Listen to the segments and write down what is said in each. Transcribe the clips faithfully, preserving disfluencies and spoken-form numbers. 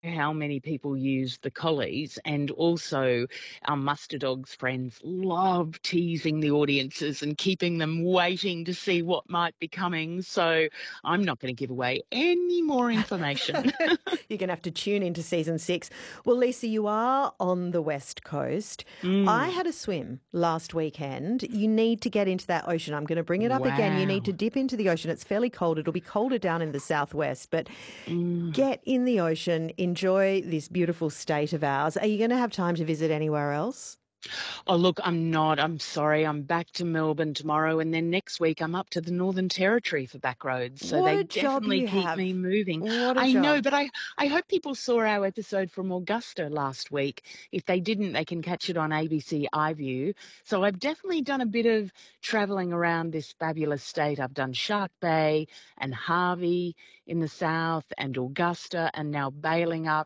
how many people use the collies, and also our Muster Dogs friends love teasing the audiences and keeping them waiting to see what might be coming. So I'm not going to give away any more information. You're going to have to tune into season six. Well, Lisa, you are on the West Coast. I Mm, had a swim last weekend. You need to get into that ocean. I'm going to bring it up again. You need to wow. dip into the ocean. It's fairly cold. It'll be colder down in the southwest, but Mm. get in the ocean. Enjoy this beautiful state of ours. Are you going to have time to visit anywhere else? Oh, look, I'm not. I'm sorry. I'm back to Melbourne tomorrow, and then next week I'm up to the Northern Territory for Backroads. So What they a job definitely you keep me have. moving. What a I know, job. but I, I hope people saw our episode from Augusta last week. If they didn't, they can catch it on A B C iView. So I've definitely done a bit of travelling around this fabulous state. I've done Shark Bay and Harvey in the south and Augusta and now bailing up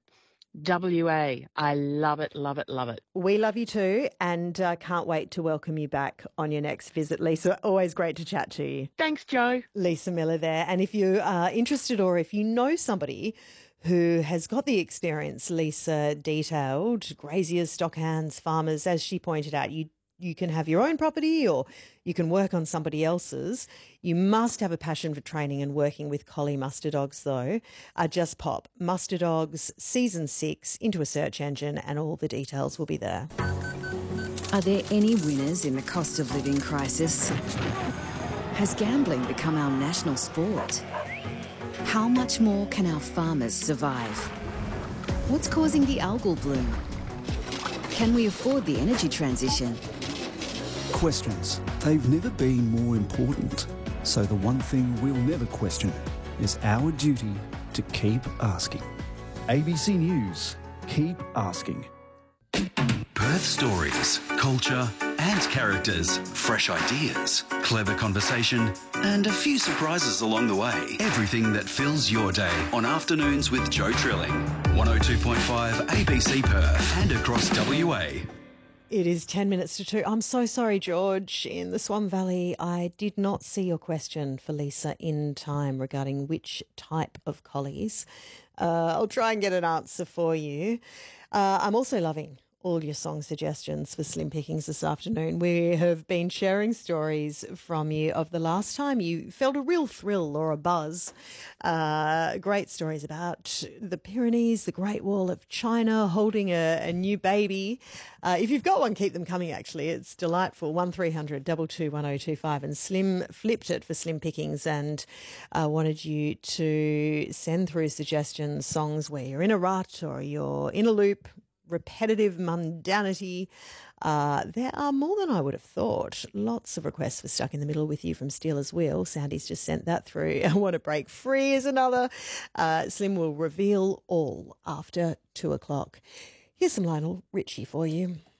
W A. I love it, love it, love it. We love you too, and uh, can't wait to welcome you back on your next visit, Lisa. Always great to chat to you. Thanks, Joe. Lisa Miller there. And if you are interested or if you know somebody who has got the experience Lisa detailed, graziers, stockhands, farmers, as she pointed out, you you can have your own property or you can work on somebody else's. You must have a passion for training and working with collie muster dogs, though. Uh, just pop Muster Dogs Season six into a search engine and all the details will be there. Are there any winners in the cost of living crisis? Has gambling become our national sport? How much more can our farmers survive? What's causing the algal bloom? Can we afford the energy transition? Questions. They've never been more important. So the one thing we'll never question is our duty to keep asking. A B C News. Keep asking. Perth stories, culture and characters, fresh ideas, clever conversation and a few surprises along the way. Everything that fills your day on Afternoons with Joe Trilling. one oh two point five A B C Perth and across W A. It is ten minutes to two. I'm so sorry, George. In the Swan Valley, I did not see your question for Lisa in time regarding which type of collies. Uh, I'll try and get an answer for you. Uh, I'm also loving all your song suggestions for Slim Pickings this afternoon. We have been sharing stories from you of the last time you felt a real thrill or a buzz. Uh, great stories about the Pyrenees, the Great Wall of China, holding a, a new baby. Uh, if you've got one, keep them coming, actually. It's delightful. one three hundred two two one oh two five. And Slim flipped it for Slim Pickings and uh, wanted you to send through suggestions, songs where you're in a rut or you're in a loop, repetitive mundanity. Uh, there are more than I would have thought. Lots of requests for Stuck in the Middle with You from Steelers Wheel. Sandy's just sent that through. I Want to Break Free is another. Uh, Slim will reveal all after two o'clock. Here's some Lionel Richie for you.